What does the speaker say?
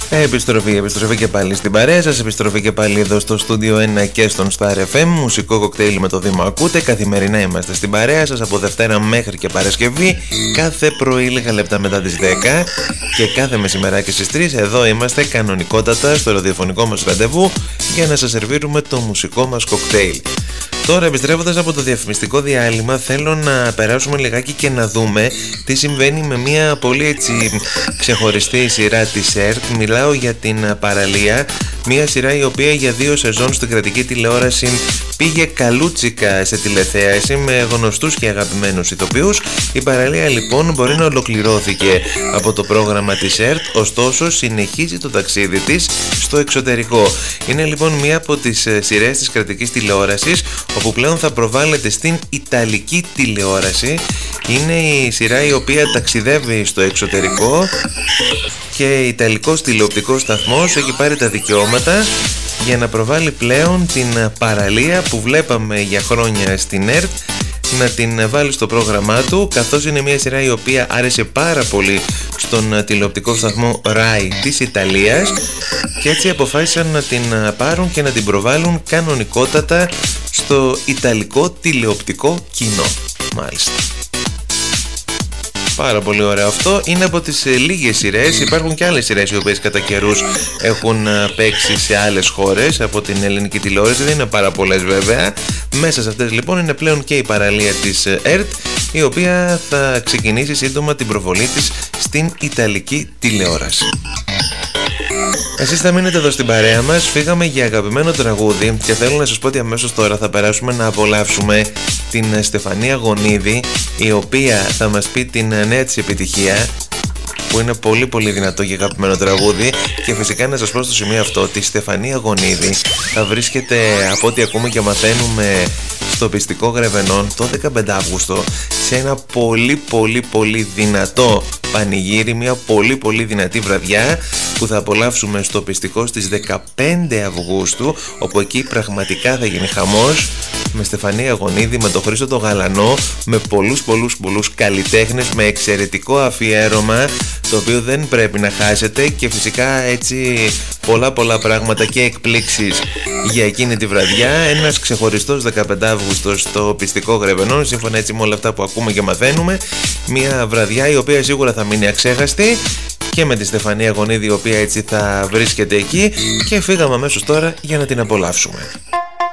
Επιστροφή και πάλι στην παρέα σας. Επιστροφή και πάλι εδώ στο στούντιο 1 και στον Star FM. Μουσικό κοκτέιλ με το Δήμο ακούτε. Καθημερινά είμαστε στην παρέα σας από Δευτέρα μέχρι και Παρασκευή. Κάθε πρωί λίγα λεπτά μετά τις 10 και κάθε μεσημεράκι στις 3 εδώ είμαστε κανονικότατα στο ραδιοφωνικό μας ραντεβού για να σας σερβίρουμε το μουσικό μας κοκτέιλ. Τώρα, επιστρέφοντας από το διαφημιστικό διάλειμμα, θέλω να περάσουμε λιγάκι και να δούμε τι συμβαίνει με μια πολύ έτσι ξεχωριστή σειρά της ΕΡΤ. Μιλάω για την Παραλία, μια σειρά η οποία για 2 σεζόν στην κρατική τηλεόραση πήγε καλούτσικα σε τηλεθέαση με γνωστούς και αγαπημένους ηθοποιούς. Η Παραλία λοιπόν μπορεί να ολοκληρώθηκε από το πρόγραμμα της ΕΡΤ, ωστόσο συνεχίζει το ταξίδι της στο εξωτερικό. Είναι λοιπόν μια από τις σειρές της κρατικής τηλεόρασης όπου πλέον θα προβάλλεται στην Ιταλική τηλεόραση. Είναι η σειρά η οποία ταξιδεύει στο εξωτερικό και Ιταλικός τηλεοπτικός σταθμός έχει πάρει τα δικαιώματα για να προβάλλει πλέον την Παραλία που βλέπαμε για χρόνια στην ΕΡΤ να την βάλει στο πρόγραμμά του, καθώς είναι μια σειρά η οποία άρεσε πάρα πολύ στον τηλεοπτικό σταθμό RAI της Ιταλίας και έτσι αποφάσισαν να την πάρουν και να την προβάλλουν κανονικότατα στο Ιταλικό τηλεοπτικό κοινό. Μάλιστα. Πάρα πολύ ωραίο αυτό. Είναι από τις λίγες σειρές. Υπάρχουν και άλλες σειρές οι οποίες κατά καιρούς έχουν παίξει σε άλλες χώρες από την ελληνική τηλεόραση. Δεν είναι πάρα πολλές βέβαια. Μέσα σε αυτές λοιπόν είναι πλέον και η Παραλία της ΕΡΤ, η οποία θα ξεκινήσει σύντομα την προβολή της στην Ιταλική τηλεόραση. Εσείς θα μείνετε εδώ στην παρέα μας. Φύγαμε για αγαπημένο τραγούδι και θέλω να σας πω ότι αμέσως τώρα θα περάσουμε να απολαύσουμε την Στεφανία Γονίδη, η οποία θα μας πει την νέα της επιτυχία, που είναι πολύ πολύ δυνατό και αγαπημένο τραγούδι. Και φυσικά να σας πω στο σημείο αυτό ότι η Στεφανία Γονίδη θα βρίσκεται, από ό,τι ακούμε και μαθαίνουμε, στο πιστικό Γρεβενών το 15 Αύγουστο σε ένα πολύ δυνατό πανηγύρι, μια πολύ δυνατή βραδιά που θα απολαύσουμε στο πιστικό στις 15 Αυγούστου, όπου εκεί πραγματικά θα γίνει χαμός, με Στεφανία Γονίδη, με τον Χρήστο το Γαλανό, με πολλούς καλλιτέχνες, με εξαιρετικό αφιέρωμα το οποίο δεν πρέπει να χάσετε και φυσικά έτσι πολλά πράγματα και εκπλήξεις για εκείνη τη βραδιά. Ένας ξεχωριστός 15 Αύγουστος στο πιστικό Γρεβενών, σύμφωνα έτσι με όλα αυτά που ακούμε και μαθαίνουμε, μια βραδιά η οποία σίγουρα θα μείνει αξέχαστη και με τη Στεφανία Γονίδη, η οποία έτσι θα βρίσκεται εκεί, και φύγαμε αμέσως τώρα για να την απολαύσουμε.